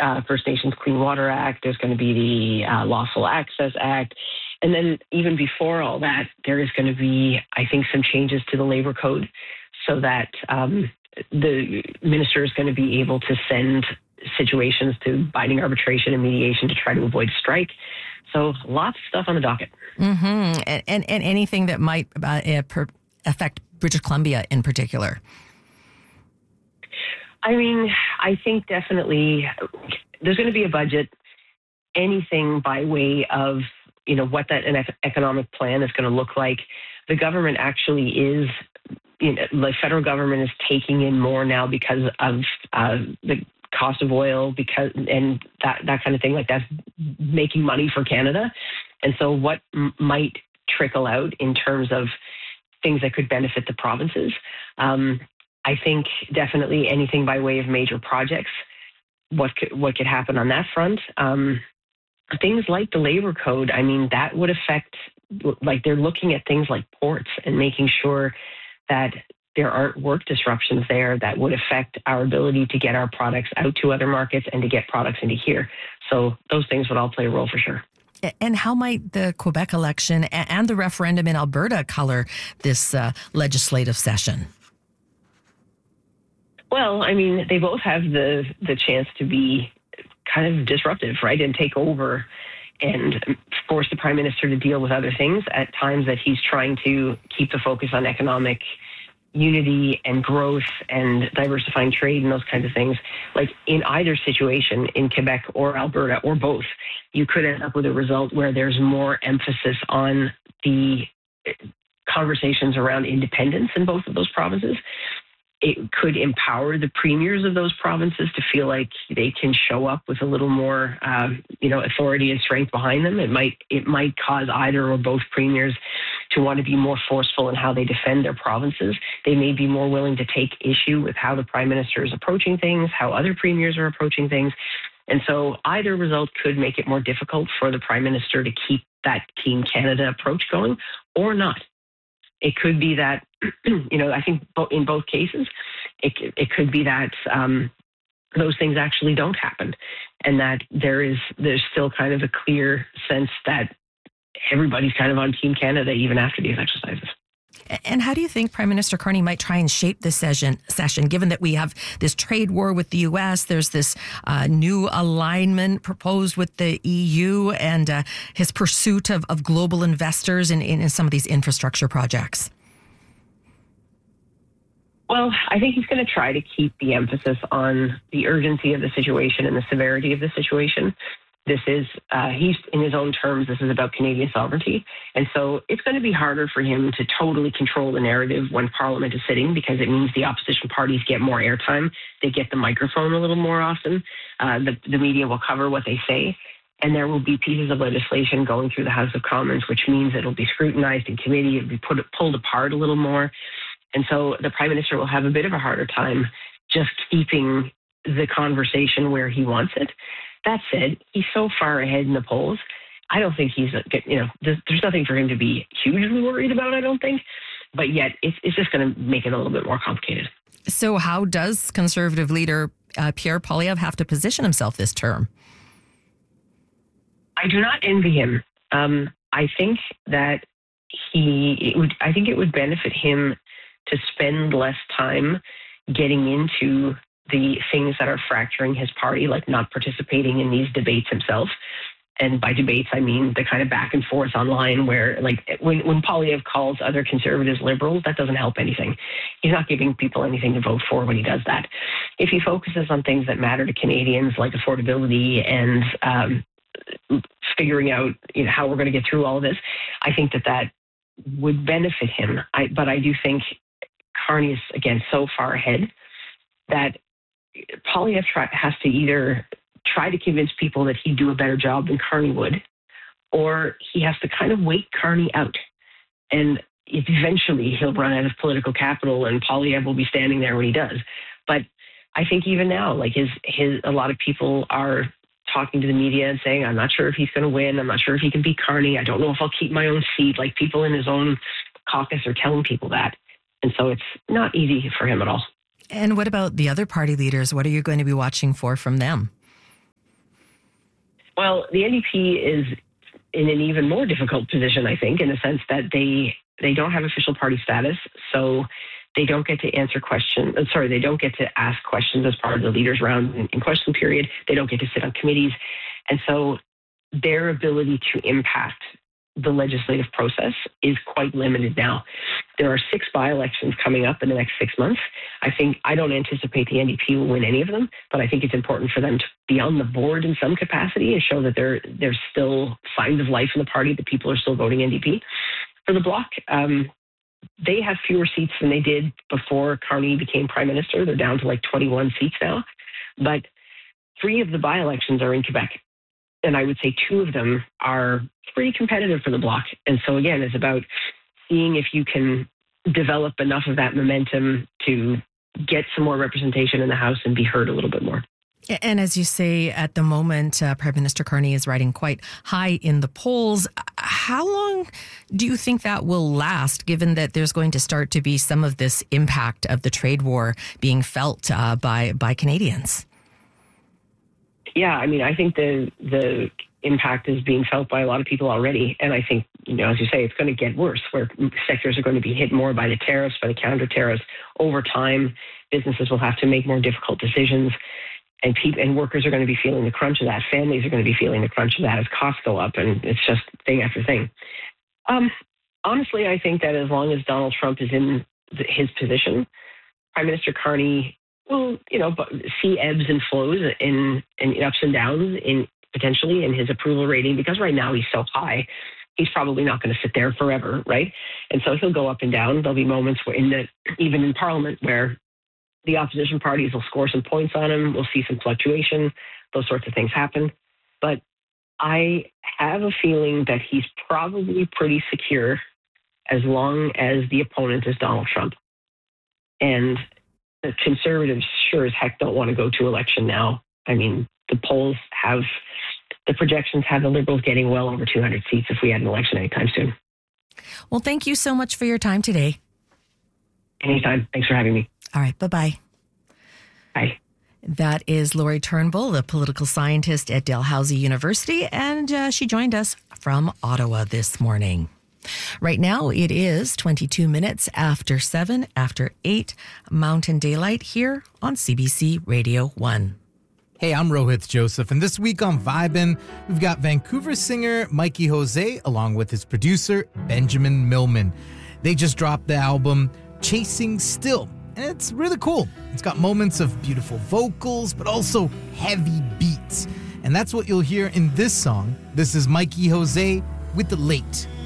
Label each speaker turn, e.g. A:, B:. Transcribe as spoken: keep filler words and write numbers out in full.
A: uh, First Nations Clean Water Act. There's going to be the uh, Lawful Access Act. And then even before all that, there is going to be, I think, some changes to the labor code so that um, the minister is going to be able to send situations to binding arbitration and mediation to try to avoid strike. So lots of stuff on the docket.
B: Mm-hmm. And, and, and anything that might uh, per- affect British Columbia in particular.
A: I mean, I think definitely there's going to be a budget. Anything by way of, you know, what that an economic plan is going to look like. The government actually is, you know, the federal government is taking in more now because of uh, the cost of oil, because and that that kind of thing. Like that's making money for Canada, and so what m- might trickle out in terms of things that could benefit the provinces. Um, I think definitely anything by way of major projects. What could, what could happen on that front? Um, things like the labor code. I mean, that would affect. Like they're looking at things like ports and making sure that there aren't work disruptions there that would affect our ability to get our products out to other markets and to get products into here. So those things would all play a role for sure.
B: And how might the Quebec election and the referendum in Alberta color this uh, legislative session?
A: Well, I mean, they both have the the chance to be kind of disruptive, right, and take over and force the Prime Minister to deal with other things at times that he's trying to keep the focus on economic unity and growth and diversifying trade and those kinds of things. Like in either situation, in Quebec or Alberta or both, you could end up with a result where there's more emphasis on the conversations around independence in both of those provinces. It could empower the premiers of those provinces to feel like they can show up with a little more, um, you know, authority and strength behind them. It might it might cause either or both premiers to want to be more forceful in how they defend their provinces. They may be more willing to take issue with how the Prime Minister is approaching things, how other premiers are approaching things. And so either result could make it more difficult for the Prime Minister to keep that Team Canada approach going or not. It could be that, you know, I think in both cases, it, it could be that um, those things actually don't happen and that there is, there's still kind of a clear sense that everybody's kind of on Team Canada even after these exercises.
B: And how do you think Prime Minister Carney might try and shape this session, session given that we have this trade war with the U S, there's this uh, new alignment proposed with the E U and uh, his pursuit of, of global investors in, in, in some of these infrastructure projects?
A: Well, I think he's going to try to keep the emphasis on the urgency of the situation and the severity of the situation. This is, uh, he's in his own terms, this is about Canadian sovereignty. And so it's going to be harder for him to totally control the narrative when Parliament is sitting because it means the opposition parties get more airtime. They get the microphone a little more often. Uh, the, the media will cover what they say. And there will be pieces of legislation going through the House of Commons, which means it'll be scrutinized in committee, it'll be put, pulled apart a little more. And so the Prime Minister will have a bit of a harder time just keeping the conversation where he wants it. That said, he's so far ahead in the polls. I don't think he's, you know, there's, there's nothing for him to be hugely worried about, I don't think. But yet, it's, it's just going to make it a little bit more complicated.
B: So how does Conservative leader uh, Pierre Poilievre have to position himself this term?
A: I do not envy him. Um, I think that he, it would, I think it would benefit him to spend less time getting into the things that are fracturing his party, like not participating in these debates himself. And by debates, I mean the kind of back and forth online where, like, when, when Poilievre calls other Conservatives liberals, that doesn't help anything. He's not giving people anything to vote for when he does that. If he focuses on things that matter to Canadians, like affordability and um, figuring out, you know, how we're going to get through all of this, I think that that would benefit him. I, but I do think Carney is, again, so far ahead that Poilievre try, has to either try to convince people that he'd do a better job than Carney would, or he has to kind of wait Carney out. And if eventually he'll run out of political capital and Poilievre will be standing there when he does. But I think even now, like his, his, a lot of people are talking to the media and saying, I'm not sure if he's going to win. I'm not sure if he can beat Carney. I don't know if I'll keep my own seat. Like people in his own caucus are telling people that. And so it's not easy for him at all.
B: And what about the other party leaders? What are you going to be watching for from them?
A: Well, the N D P is in an even more difficult position, I think, in the sense that they they don't have official party status, so they don't get to answer questions. Sorry, they don't get to ask questions as part of the leaders' round in, in question period. They don't get to sit on committees, and so their ability to impact the legislative process is quite limited now. There are six by-elections coming up in the next six months. I think I don't anticipate the N D P will win any of them, but I think it's important for them to be on the board in some capacity and show that there there's still signs of life in the party, that people are still voting N D P. For the Bloc, um, they have fewer seats than they did before Carney became prime minister. They're down to like twenty-one seats now, but three of the by-elections are in Quebec. And I would say two of them are pretty competitive for the Bloc. And so again, it's about seeing if you can develop enough of that momentum to get some more representation in the House and be heard a little bit more.
B: And as you say, at the moment, uh, Prime Minister Carney is riding quite high in the polls. How long do you think that will last, given that there's going to start to be some of this impact of the trade war being felt uh, by by Canadians?
A: Yeah, I mean, I think the the impact is being felt by a lot of people already. And I think, you know, as you say, it's going to get worse, where sectors are going to be hit more by the tariffs, by the counter tariffs. Over time, businesses will have to make more difficult decisions, and people and workers are going to be feeling the crunch of that. Families are going to be feeling the crunch of that as costs go up, and it's just thing after thing. Um, honestly, I think that as long as Donald Trump is in the, his position, Prime Minister Carney will, you know, see ebbs and flows in, in ups and downs in potentially in his approval rating, because right now he's so high, he's probably not going to sit there forever, right? And so he'll go up and down. There'll be moments where, in the even in Parliament, where the opposition parties will score some points on him. We'll see some fluctuation. Those sorts of things happen. But I have a feeling that he's probably pretty secure as long as the opponent is Donald Trump. And the Conservatives sure as heck don't want to go to election now. I mean, the polls have, the projections have the Liberals getting well over two hundred seats if we had an election anytime soon.
B: Well, thank you so much for your time today.
A: Anytime. Thanks for having me.
B: All right. Bye-bye.
A: Bye.
B: That is Lori Turnbull, a political scientist at Dalhousie University, and uh, she joined us from Ottawa this morning. Right now, it is twenty-two minutes after seven, after eight Mountain Daylight here on C B C Radio one.
C: Hey, I'm Rohit Joseph, and this week on Vibin', we've got Vancouver singer Mikey Jose along with his producer Benjamin Millman. They just dropped the album Chasing Still, and it's really cool. It's got moments of beautiful vocals, but also heavy beats. And that's what you'll hear in this song. This is Mikey Jose with The Late.